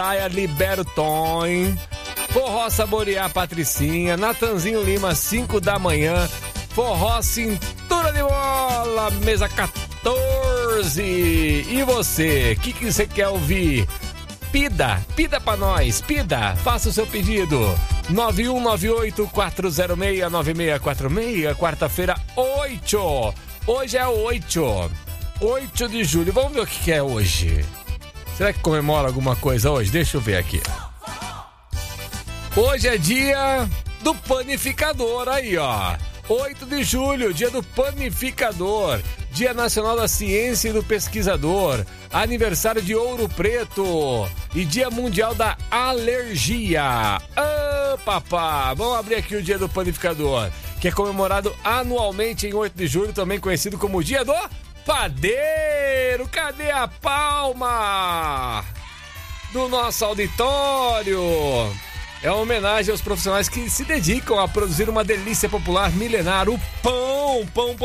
Praia Libero Tom, Forró Saborear Patricinha, Natanzinho Lima, 5 da manhã, Forró Cintura de Bola, mesa 14. E você, o que você quer ouvir? Pida pra nós, faça o seu pedido. 9198-406-9646, quarta-feira, 8. Hoje é 8 de julho. Vamos ver o que é hoje. Será que comemora alguma coisa hoje? Deixa eu ver aqui. Hoje é dia do panificador, aí ó. 8 de julho, dia do panificador, Dia Nacional da Ciência e do Pesquisador, aniversário de Ouro Preto e Dia Mundial da Alergia. Papá, vamos abrir aqui o dia do panificador, que é comemorado anualmente em 8 de julho, também conhecido como Dia do Padeiro. Cadê a palma do nosso auditório? É uma homenagem aos profissionais que se dedicam a produzir uma delícia popular milenar, o pão.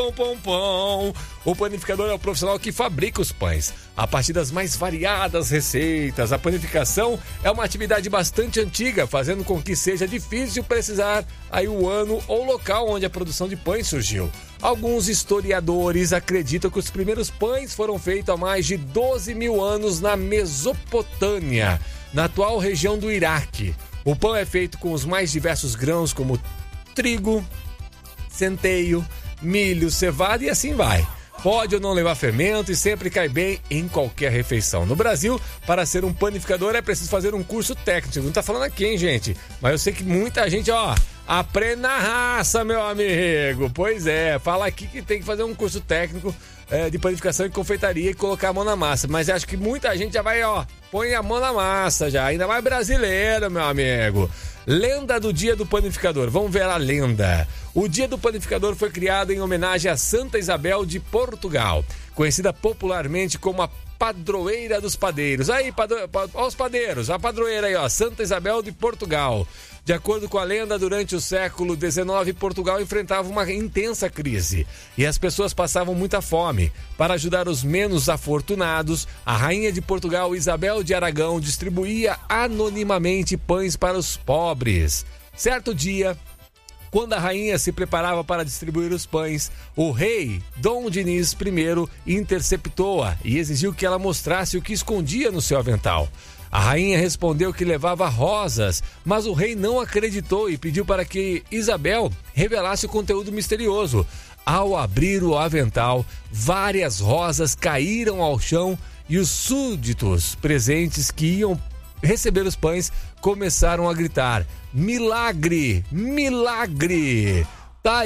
O panificador é o profissional que fabrica os pães a partir das mais variadas receitas. A panificação é uma atividade bastante antiga, fazendo com que seja difícil precisar aí o ano ou local onde a produção de pães surgiu. Alguns historiadores acreditam que os primeiros pães foram feitos há mais de 12 mil anos na Mesopotâmia, na atual região do Iraque. O pão é feito com os mais diversos grãos, como trigo, centeio, milho, cevada e assim vai. Pode ou não levar fermento e sempre cai bem em qualquer refeição. No Brasil, para ser um panificador é preciso fazer um curso técnico. Não tá falando aqui, hein, gente? Mas eu sei que muita gente, aprende na raça, meu amigo. Pois é, fala aqui que tem que fazer um curso técnico de panificação e confeitaria e colocar a mão na massa. Mas acho que muita gente já vai, põe a mão na massa já. Ainda mais brasileiro, meu amigo. Lenda do Dia do Panificador. Vamos ver a lenda. O Dia do Panificador foi criado em homenagem a Santa Isabel de Portugal, conhecida popularmente como a padroeira dos padeiros. Aí, os padeiros, a padroeira aí, Santa Isabel de Portugal. De acordo com a lenda, durante o século XIX, Portugal enfrentava uma intensa crise e as pessoas passavam muita fome. Para ajudar os menos afortunados, a rainha de Portugal, Isabel de Aragão, distribuía anonimamente pães para os pobres. Certo dia, quando a rainha se preparava para distribuir os pães, o rei Dom Dinis I interceptou-a e exigiu que ela mostrasse o que escondia no seu avental. A rainha respondeu que levava rosas, mas o rei não acreditou e pediu para que Isabel revelasse o conteúdo misterioso. Ao abrir o avental, várias rosas caíram ao chão e os súditos presentes que iam receber os pães começaram a gritar: milagre, milagre! Tá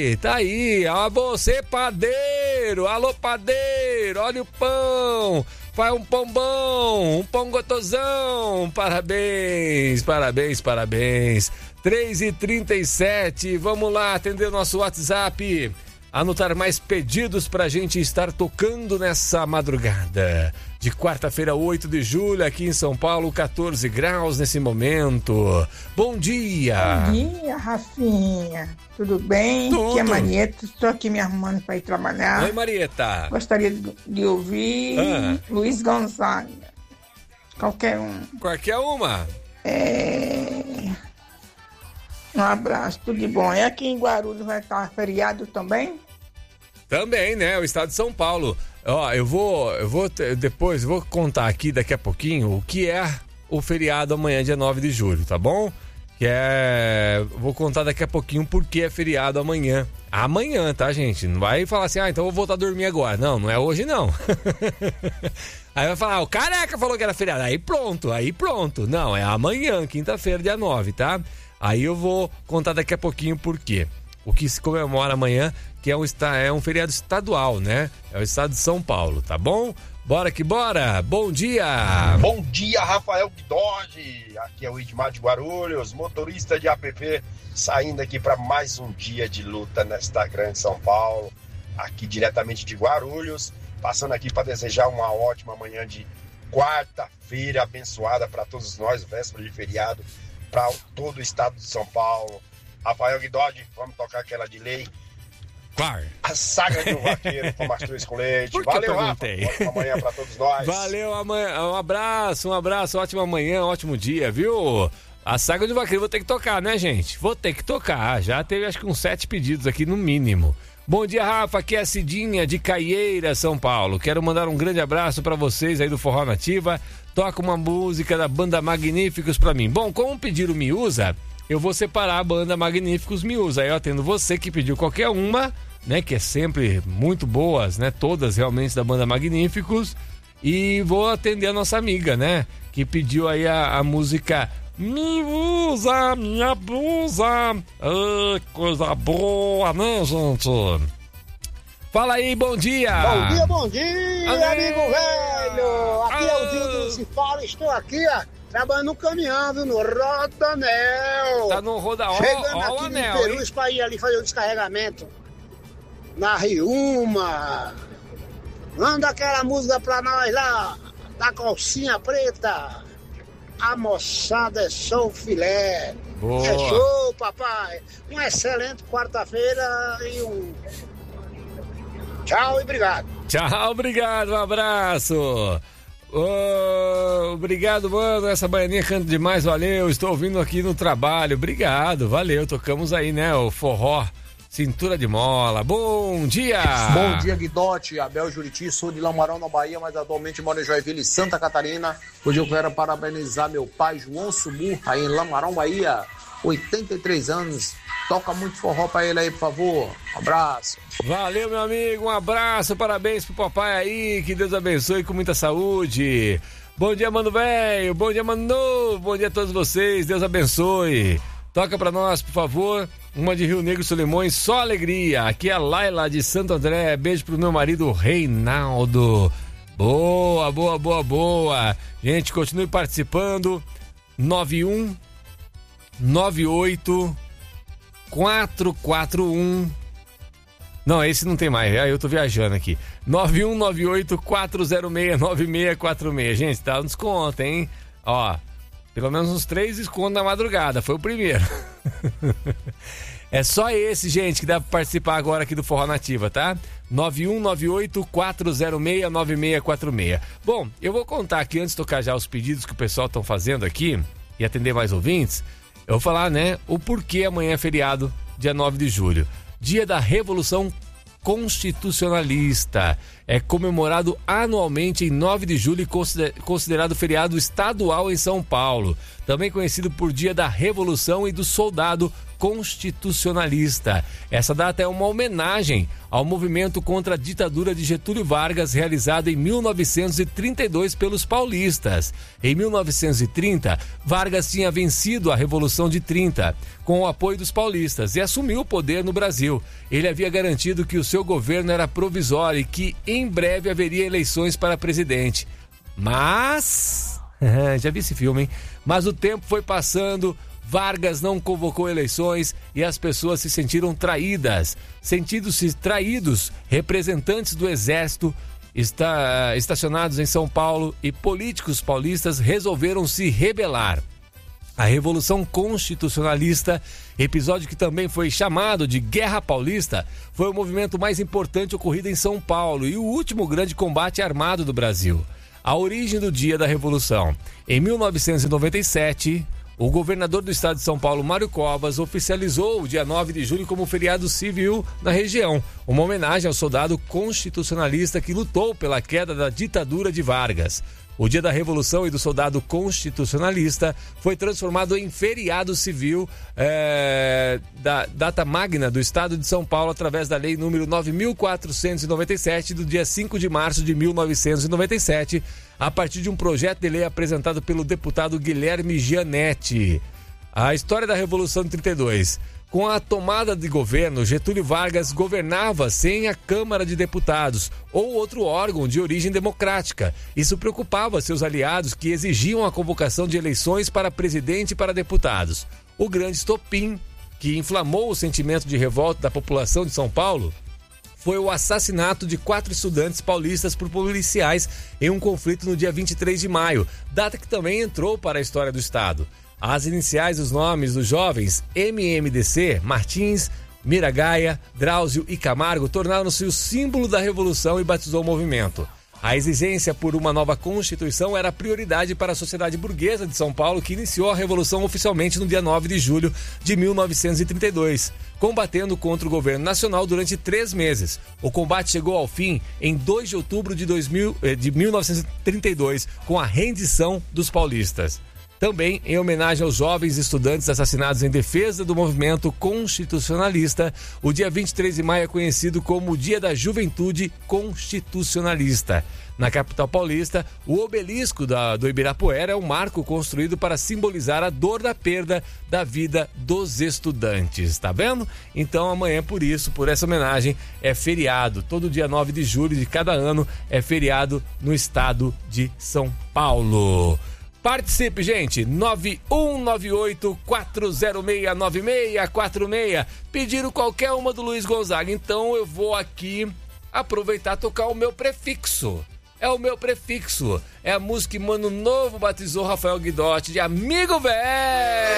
aí, você padeiro, alô padeiro, olha o pão, faz um pão bom, um pão gotosão, parabéns. 3h37, vamos lá atender o nosso WhatsApp, anotar mais pedidos pra gente estar tocando nessa madrugada de quarta-feira, 8 de julho, aqui em São Paulo, 14 graus nesse momento. Bom dia! Bom dia, Rafinha. Tudo bem? Tudo. Aqui é Marieta, estou aqui me arrumando para ir trabalhar. Oi, Marieta. Gostaria de ouvir Luiz Gonzaga. Qualquer um. Qualquer uma? Um abraço, tudo de bom. E aqui em Guarulhos vai estar feriado também? Também, né? O estado de São Paulo. Eu vou contar aqui daqui a pouquinho o que é o feriado amanhã, dia 9 de julho, tá bom? Vou contar daqui a pouquinho por que é feriado amanhã. Amanhã, tá, gente? Não vai falar assim, então eu vou voltar a dormir agora. Não é hoje, não. Aí vai falar, o careca falou que era feriado. Aí pronto. Não, é amanhã, quinta-feira, dia 9, tá? Aí eu vou contar daqui a pouquinho por quê. O que se comemora amanhã, que é um feriado estadual, né? É o estado de São Paulo, tá bom? Bora que bora! Bom dia! Bom dia, Rafael Guidode! Aqui é o Edmar de Guarulhos, motorista de APP, saindo aqui para mais um dia de luta nesta grande São Paulo, aqui diretamente de Guarulhos, passando aqui para desejar uma ótima manhã de quarta-feira abençoada para todos nós, véspera de feriado, para todo o estado de São Paulo. Rafael Guidode, vamos tocar aquela de lei. A saga do vaqueiro com mastruz com leite. Por que Valeu, eu Rafa. perguntei? Ótima manhã pra todos nós. Valeu, um abraço, ótima manhã, ótimo dia, viu? A saga do vaqueiro vou ter que tocar, né, gente? Vou ter que tocar. Já teve acho que uns 7 pedidos aqui no mínimo. Bom dia, Rafa. Aqui é a Cidinha de Caieira, São Paulo. Quero mandar um grande abraço pra vocês aí do Forró Nativa. Toca uma música da banda Magníficos pra mim. Bom, como pediram Me Usa, eu vou separar a banda Magníficos Me Usa. Aí eu atendo você que pediu qualquer uma, né? Que é sempre muito boas, né? Todas realmente da banda Magníficos. E vou atender a nossa amiga, né? Que pediu aí a música Me Usa, minha blusa. Coisa boa, né, gente? Fala aí, bom dia! Bom dia, amigo velho! Aqui é o Dinho do Cifalo, estou aqui, ó, trabalhando no caminhão, viu, no Rodanel. Tá no Rodanel, chegando aqui anel, no Perus pra ir ali fazer o descarregamento. Na Riuma. Manda aquela música pra nós lá, da calcinha preta. A moçada é só o filé. Boa. É show, papai. Uma excelente quarta-feira e um... Tchau e obrigado. Tchau, obrigado, um abraço. Obrigado, mano. Essa baianinha canta demais, valeu. Estou ouvindo aqui no trabalho. Obrigado, valeu. Tocamos aí, né? O forró Cintura de Mola. Bom dia! Bom dia, Guidote. Abel Juriti, sou de Lamarão, na Bahia, mas atualmente moro em Joinville, Santa Catarina. Hoje eu quero parabenizar meu pai, João Sumu, aí em Lamarão, Bahia. 83 anos. Toca muito forró pra ele aí, por favor. Um abraço. Valeu, meu amigo. Um abraço. Parabéns pro papai aí. Que Deus abençoe com muita saúde. Bom dia, mano velho. Bom dia, mano novo. Bom dia a todos vocês. Deus abençoe. Toca pra nós, por favor. Uma de Rio Negro, Solimões. Só alegria. Aqui é a Laila de Santo André. Beijo pro meu marido, Reinaldo. Boa, boa, boa, boa. Gente, continue participando. 9198 441. Não, esse não tem mais. Eu tô viajando aqui. 9198 406 9646. Gente, tá no desconto, hein? Ó, pelo menos uns 3 descontos na madrugada. Foi o primeiro. É só esse, gente, que dá pra participar agora aqui do Forró Nativa, tá? 9198 406 9646. Bom, eu vou contar aqui, antes de tocar já os pedidos que o pessoal estão fazendo aqui e atender mais ouvintes. Eu vou falar, né, o porquê amanhã é feriado, dia 9 de julho. Dia da Revolução Constitucionalista. É comemorado anualmente em 9 de julho e considerado feriado estadual em São Paulo. Também conhecido por Dia da Revolução e do Soldado Constitucionalista. Essa data é uma homenagem ao movimento contra a ditadura de Getúlio Vargas, realizado em 1932 pelos paulistas. Em 1930, Vargas tinha vencido a Revolução de 30, com o apoio dos paulistas, e assumiu o poder no Brasil. Ele havia garantido que o seu governo era provisório e que em breve haveria eleições para presidente. Mas... já vi esse filme, hein? Mas o tempo foi passando... Vargas não convocou eleições e as pessoas se sentiram traídas. Sentindo-se traídos, representantes do Exército estacionados em São Paulo e políticos paulistas resolveram se rebelar. A Revolução Constitucionalista, episódio que também foi chamado de Guerra Paulista, foi o movimento mais importante ocorrido em São Paulo e o último grande combate armado do Brasil. A origem do Dia da Revolução. Em 1997... o governador do estado de São Paulo, Mário Covas, oficializou o dia 9 de julho como feriado civil na região, uma homenagem ao soldado constitucionalista que lutou pela queda da ditadura de Vargas. O Dia da Revolução e do Soldado Constitucionalista foi transformado em feriado civil da data magna do Estado de São Paulo através da Lei número 9.497 do dia 5 de março de 1997, a partir de um projeto de lei apresentado pelo deputado Guilherme Gianetti. A história da Revolução de 32. Com a tomada de governo, Getúlio Vargas governava sem a Câmara de Deputados ou outro órgão de origem democrática. Isso preocupava seus aliados, que exigiam a convocação de eleições para presidente e para deputados. O grande estopim, que inflamou o sentimento de revolta da população de São Paulo, foi o assassinato de 4 estudantes paulistas por policiais em um conflito no dia 23 de maio, data que também entrou para a história do Estado. As iniciais dos nomes dos jovens MMDC, Martins, Miragaia, Drauzio e Camargo tornaram-se o símbolo da revolução e batizou o movimento. A exigência por uma nova Constituição era prioridade para a sociedade burguesa de São Paulo, que iniciou a Revolução oficialmente no dia 9 de julho de 1932, combatendo contra o governo nacional durante 3 meses. O combate chegou ao fim em 2 de outubro de 1932, com a rendição dos paulistas. Também, em homenagem aos jovens estudantes assassinados em defesa do movimento constitucionalista, o dia 23 de maio é conhecido como o Dia da Juventude Constitucionalista. Na capital paulista, o obelisco do Ibirapuera é um marco construído para simbolizar a dor da perda da vida dos estudantes. Tá vendo? Então amanhã, por essa homenagem, é feriado. Todo dia 9 de julho de cada ano é feriado no estado de São Paulo. Participe, gente, 9198-406-9646. Pediram qualquer uma do Luiz Gonzaga, então eu vou aqui aproveitar e tocar o meu prefixo. É o meu prefixo, é a música que Mano Novo batizou Rafael Guidotti de Amigo Velho.